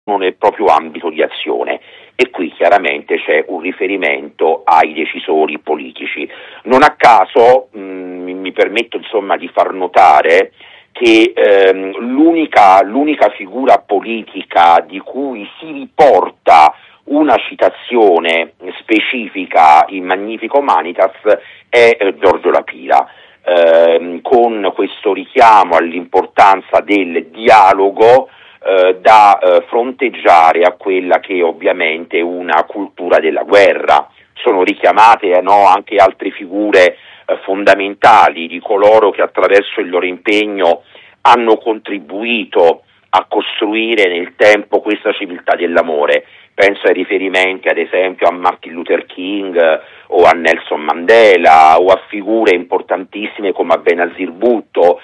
nel proprio ambito di azione. E qui chiaramente c'è un riferimento ai decisori politici. Non a caso mi permetto insomma di far notare che l'unica figura politica di cui si riporta una citazione specifica in Magnifica Humanitas è Giorgio La Pira, con questo richiamo all'importanza del dialogo da fronteggiare a quella che ovviamente è una cultura della guerra. Sono richiamate anche altre figure fondamentali di coloro che attraverso il loro impegno hanno contribuito a costruire nel tempo questa civiltà dell'amore. Penso ai riferimenti ad esempio a Martin Luther King o a Nelson Mandela o a figure importantissime come a Benazir Bhutto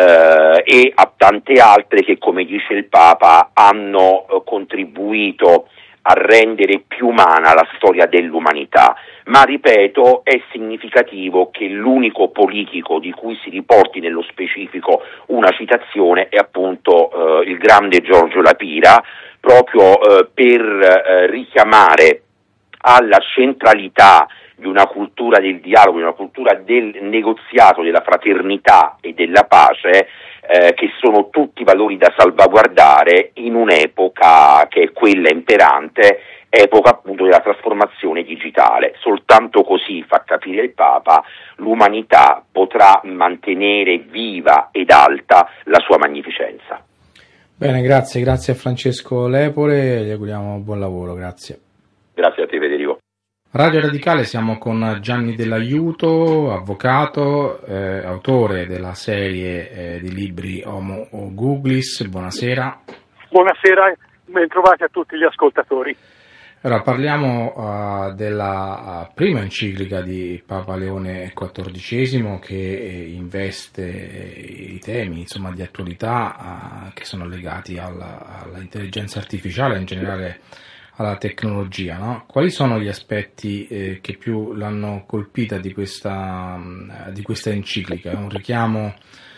e a tante altre che, come dice il Papa, hanno contribuito a rendere più umana la storia dell'umanità. Ma ripeto, è significativo che l'unico politico di cui si riporti nello specifico una citazione è appunto il grande Giorgio La Pira, proprio per richiamare alla centralità di una cultura del dialogo, di una cultura del negoziato, della fraternità e della pace, che sono tutti valori da salvaguardare in un'epoca che è quella imperante, epoca appunto della trasformazione digitale. Soltanto così, fa capire il Papa, l'umanità potrà mantenere viva ed alta la sua magnificenza. Bene, grazie a Francesco Lepore, gli auguriamo buon lavoro, grazie. Grazie a te, Federico. Radio Radicale, siamo con Gianni Dell'Aiuto, avvocato, autore della serie di libri Homo Googlis. Buonasera. Buonasera, ben trovati a tutti gli ascoltatori. Allora, parliamo della prima enciclica di Papa Leone XIV che investe i temi di attualità che sono legati all'intelligenza artificiale, in generale alla tecnologia, no? Quali sono gli aspetti che più l'hanno colpita di questa enciclica? È un richiamo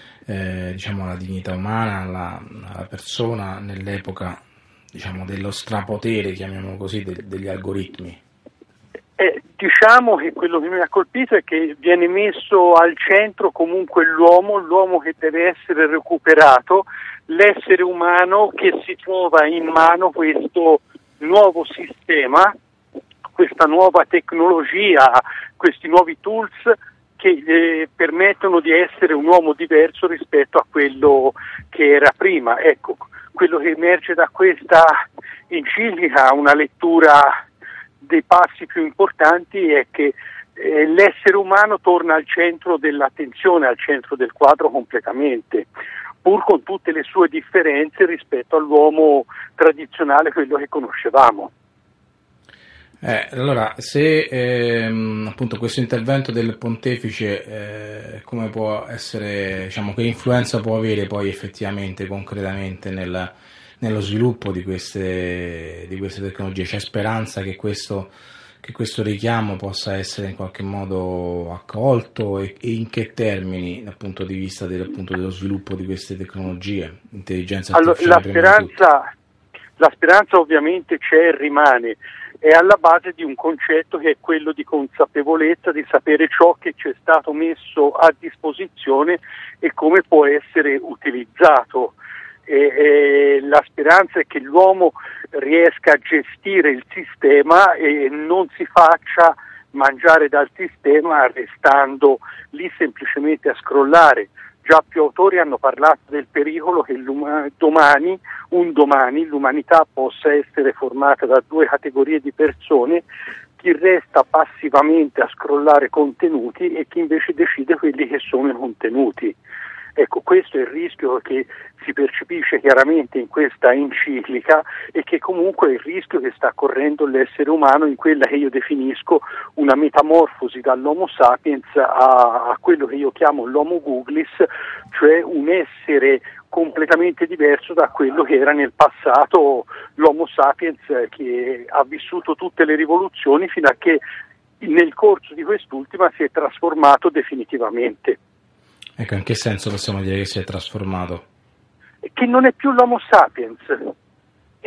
alla dignità umana, alla persona nell'epoca dello strapotere, chiamiamolo così, degli algoritmi? Diciamo che quello che mi ha colpito è che viene messo al centro comunque l'uomo che deve essere recuperato, l'essere umano che si trova in mano questo nuovo sistema, questa nuova tecnologia, questi nuovi tools che permettono di essere un uomo diverso rispetto a quello che era prima. Ecco, quello che emerge da questa enciclica, una lettura dei passi più importanti, è che l'essere umano torna al centro dell'attenzione, al centro del quadro completamente, pur con tutte le sue differenze rispetto all'uomo tradizionale, quello che conoscevamo. Allora, se appunto questo intervento del pontefice come può essere, che influenza può avere poi effettivamente, concretamente nello sviluppo di queste tecnologie? C'è speranza che questo richiamo possa essere in qualche modo accolto e in che termini dal punto di vista dello sviluppo di queste tecnologie, intelligenza artificiale? La speranza ovviamente c'è e rimane, è alla base di un concetto che è quello di consapevolezza, di sapere ciò che ci è stato messo a disposizione e come può essere utilizzato. La speranza è che l'uomo riesca a gestire il sistema e non si faccia mangiare dal sistema restando lì semplicemente a scrollare. Già più autori hanno parlato del pericolo che un domani l'umanità possa essere formata da due categorie di persone: chi resta passivamente a scrollare contenuti e chi invece decide quelli che sono i contenuti. Ecco, questo è il rischio che si percepisce chiaramente in questa enciclica e che comunque è il rischio che sta correndo l'essere umano in quella che io definisco una metamorfosi dall'Homo sapiens a quello che io chiamo l'Homo Googlis, cioè un essere completamente diverso da quello che era nel passato l'Homo sapiens, che ha vissuto tutte le rivoluzioni fino a che nel corso di quest'ultima si è trasformato definitivamente. Ecco, in che senso possiamo dire che si è trasformato? Che non è più l'Homo sapiens,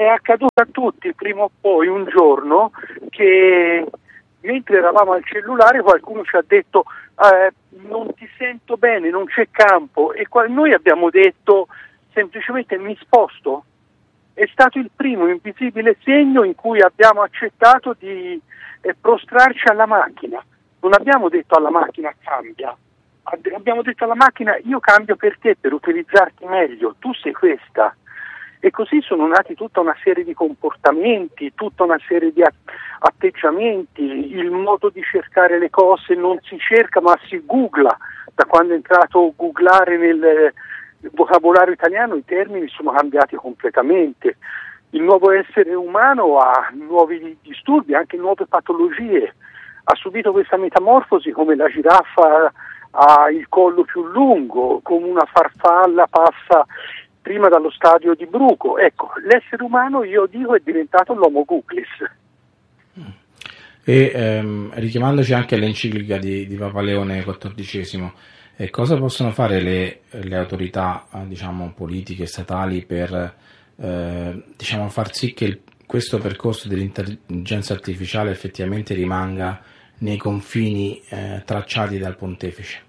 è accaduto a tutti prima o poi un giorno che mentre eravamo al cellulare qualcuno ci ha detto non ti sento bene, non c'è campo, e noi abbiamo detto semplicemente mi sposto. È stato il primo invisibile segno in cui abbiamo accettato di prostrarci alla macchina. Non abbiamo detto alla macchina cambia, abbiamo detto alla macchina io cambio per te, per utilizzarti meglio, tu sei questa. E così sono nati tutta una serie di comportamenti, tutta una serie di atteggiamenti, il modo di cercare le cose non si cerca ma si googla. Da quando è entrato googlare nel vocabolario italiano i termini sono cambiati completamente. Il nuovo essere umano ha nuovi disturbi, anche nuove patologie. Ha subito questa metamorfosi come la giraffa ha il collo più lungo, come una farfalla passa prima dallo stadio di bruco. Ecco, l'essere umano, io dico, è diventato l'homo googlis. E richiamandoci anche all'enciclica di Papa Leone XIV, cosa possono fare le autorità, diciamo, politiche, statali per diciamo, far sì che questo percorso dell'intelligenza artificiale effettivamente rimanga nei confini tracciati dal pontefice?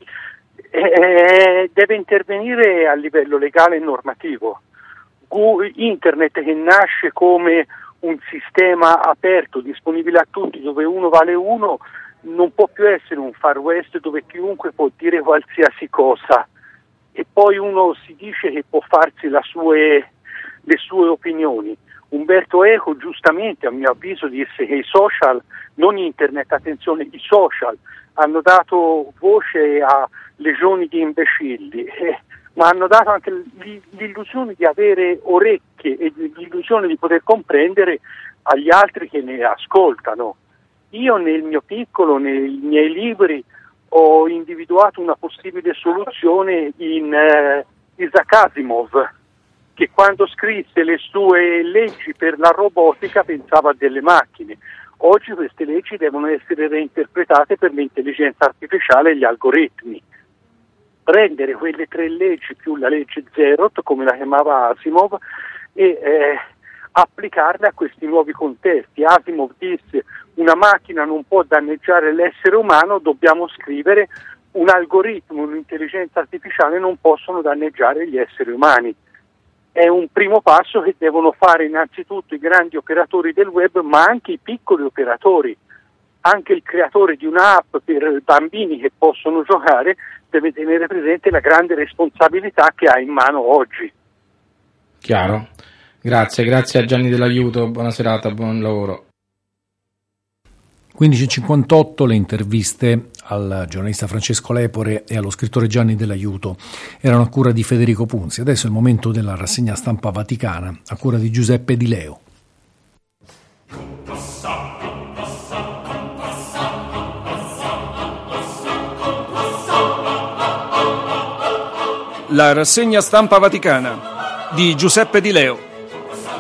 Deve intervenire a livello legale e normativo. Internet, che nasce come un sistema aperto, disponibile a tutti, dove uno vale uno, non può più essere un Far West dove chiunque può dire qualsiasi cosa e poi uno si dice che può farsi le sue opinioni. Umberto Eco giustamente, a mio avviso, disse che i social, non internet, attenzione, i social hanno dato voce a legioni di imbecilli, ma hanno dato anche l'illusione di avere orecchie e l'illusione di poter comprendere agli altri che ne ascoltano. Io nel mio piccolo, nei miei libri, ho individuato una possibile soluzione in Isaac Asimov, che quando scrisse le sue leggi per la robotica pensava a delle macchine. Oggi queste leggi devono essere reinterpretate per l'intelligenza artificiale e gli algoritmi. Prendere quelle 3 leggi più la legge Zerot, come la chiamava Asimov, e applicarle a questi nuovi contesti. Asimov disse: una macchina non può danneggiare l'essere umano, dobbiamo scrivere un algoritmo, un'intelligenza artificiale non possono danneggiare gli esseri umani. È un primo passo che devono fare innanzitutto i grandi operatori del web, ma anche i piccoli operatori. Anche il creatore di un'app per bambini che possono giocare deve tenere presente la grande responsabilità che ha in mano oggi. Chiaro. Grazie a Gianni Dell'Aiuto, buona serata, buon lavoro. 15:58 le interviste al giornalista Francesco Lepore e allo scrittore Gianni Dell'Aiuto erano a cura di Federico Punzi. Adesso è il momento della rassegna stampa vaticana a cura di Giuseppe Di Leo. La rassegna stampa vaticana di Giuseppe Di Leo.